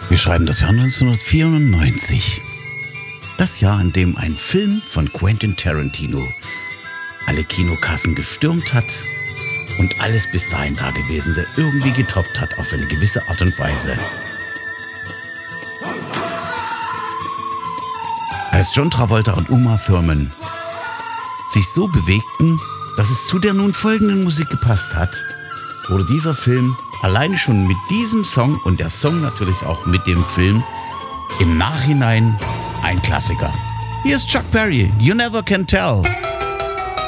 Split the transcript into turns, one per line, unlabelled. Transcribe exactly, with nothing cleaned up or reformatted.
Wir schreiben das Jahr neunzehnhundertvierundneunzig. Das Jahr, in dem ein Film von Quentin Tarantino alle Kinokassen gestürmt hat und alles bis dahin Dagewesene irgendwie getoppt hat auf eine gewisse Art und Weise. Als John Travolta und Uma Thurman sich so bewegten, dass es zu der nun folgenden Musik gepasst hat, wurde dieser Film alleine schon mit diesem Song und der Song natürlich auch mit dem Film im Nachhinein ein Klassiker. Hier ist Chuck Berry, You Never Can Tell.